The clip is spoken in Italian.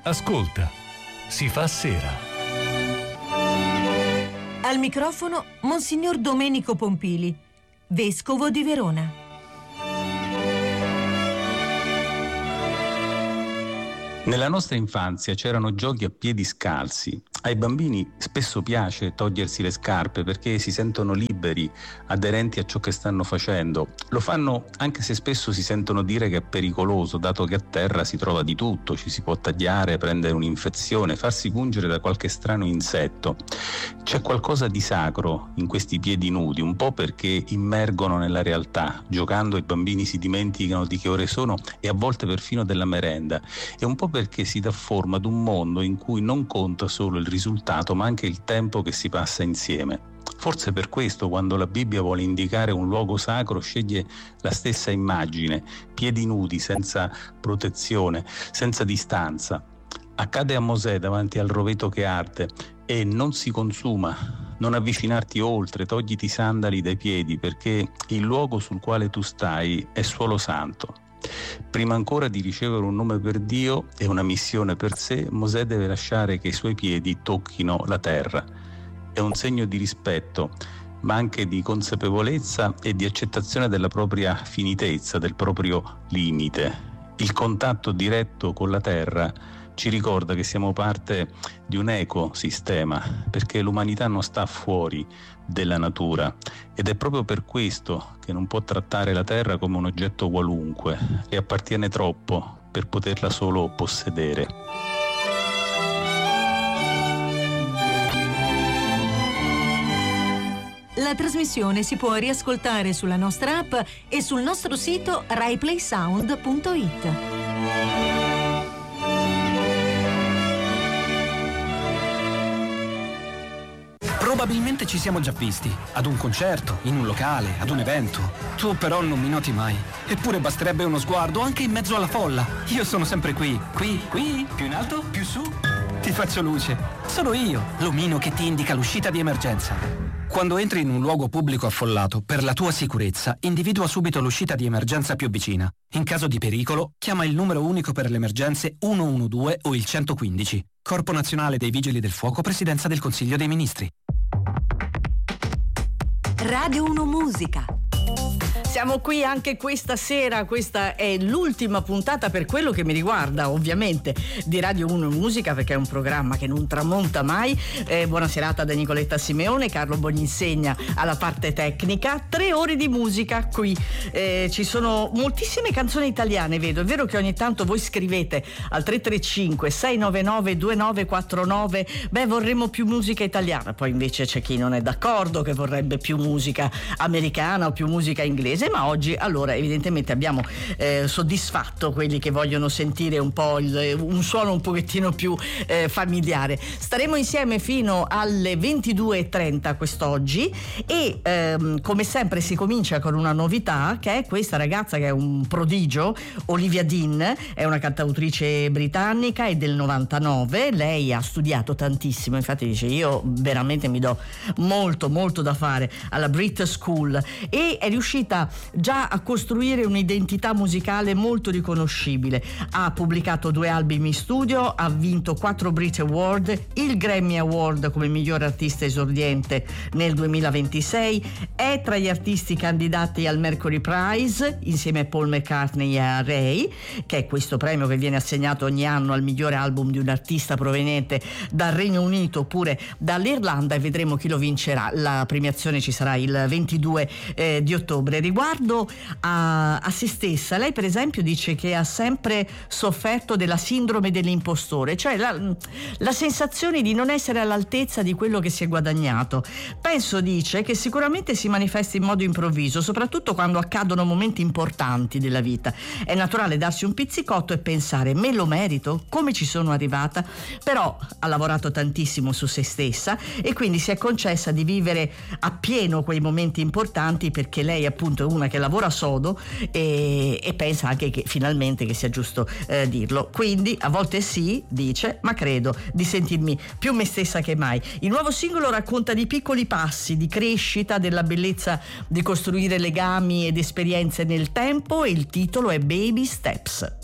Ascolta, si fa sera. Al microfono Monsignor Domenico Pompili, vescovo di Verona. Nella nostra infanzia c'erano giochi a piedi scalzi. Ai bambini spesso piace togliersi le scarpe perché si sentono liberi, aderenti a ciò che stanno facendo. Lo fanno anche se spesso si sentono dire che è pericoloso, dato che a terra si trova di tutto, ci si può tagliare, prendere un'infezione, farsi pungere da qualche strano insetto. C'è qualcosa di sacro in questi piedi nudi, un po' perché immergono nella realtà. Giocando i bambini si dimenticano di che ore sono e a volte perfino della merenda, e un po' perché si dà forma ad un mondo in cui non conta solo il risultato ma anche il tempo che si passa insieme. Forse per questo quando la Bibbia vuole indicare un luogo sacro sceglie la stessa immagine, piedi nudi, senza protezione, senza distanza. Accade a Mosè davanti al roveto che arde e non si consuma. Non avvicinarti oltre, togliti i sandali dai piedi perché il luogo sul quale tu stai è suolo santo. Prima ancora di ricevere un nome per Dio e una missione per sé, Mosè deve lasciare che i suoi piedi tocchino la terra. È un segno di rispetto, ma anche di consapevolezza e di accettazione della propria finitezza, del proprio limite. Il contatto diretto con la terra ci ricorda che siamo parte di un ecosistema, perché l'umanità non sta fuori della natura ed è proprio per questo che non può trattare la terra come un oggetto qualunque, le appartiene troppo per poterla solo possedere. La trasmissione si può riascoltare sulla nostra app e sul nostro sito raiplaysound.it. Probabilmente ci siamo già visti, ad un concerto, in un locale, ad un evento. Tu però non mi noti mai. Eppure basterebbe uno sguardo anche in mezzo alla folla. Io sono sempre qui, più in alto, più su. Ti faccio luce. Sono io, l'omino che ti indica l'uscita di emergenza. Quando entri in un luogo pubblico affollato, per la tua sicurezza, individua subito l'uscita di emergenza più vicina. In caso di pericolo, chiama il numero unico per le emergenze 112 o il 115. Corpo Nazionale dei Vigili del Fuoco, Presidenza del Consiglio dei Ministri. Radio 1 Musica. Siamo qui anche questa sera, questa è l'ultima puntata per quello che mi riguarda ovviamente di Radio 1 Musica, perché è un programma che non tramonta mai. Buona serata da Nicoletta Simeone, Carlo Boninsegna alla parte tecnica. 3 ore di musica qui, ci sono moltissime canzoni italiane, vedo. È vero che ogni tanto voi scrivete al 335 699 2949 vorremmo più musica italiana, poi invece c'è chi non è d'accordo, che vorrebbe più musica americana o più musica inglese. Ma oggi allora evidentemente abbiamo soddisfatto quelli che vogliono sentire un po' un suono un pochettino più familiare. Staremo insieme fino alle 22:30 quest'oggi e come sempre si comincia con una novità, che è questa ragazza che è un prodigio, Olivia Dean. È una cantautrice britannica, è del 99. Lei ha studiato tantissimo, infatti dice io veramente mi do molto da fare alla Brit School, e è riuscita già a costruire un'identità musicale molto riconoscibile. Ha pubblicato 2 album in studio, ha vinto 4 Brit Award, il Grammy Award come miglior artista esordiente nel 2026, è tra gli artisti candidati al Mercury Prize insieme a Paul McCartney e a Ray, che è questo premio che viene assegnato ogni anno al migliore album di un artista proveniente dal Regno Unito oppure dall'Irlanda, e vedremo chi lo vincerà. La premiazione ci sarà il 22 di ottobre. Riguardo a se stessa, lei per esempio dice che ha sempre sofferto della sindrome dell'impostore, cioè la sensazione di non essere all'altezza di quello che si è guadagnato. Penso, dice, che sicuramente si manifesta in modo improvviso, soprattutto quando accadono momenti importanti della vita. È naturale darsi un pizzicotto e pensare: me lo merito? Come ci sono arrivata? Però ha lavorato tantissimo su se stessa e quindi si è concessa di vivere appieno quei momenti importanti, perché lei appunto è una che lavora sodo e pensa anche che finalmente che sia giusto dirlo. Quindi a volte sì, dice, ma credo di sentirmi più me stessa che mai. Il nuovo singolo racconta di piccoli passi, di crescita, della bellezza di costruire legami ed esperienze nel tempo, e il titolo è Baby Steps.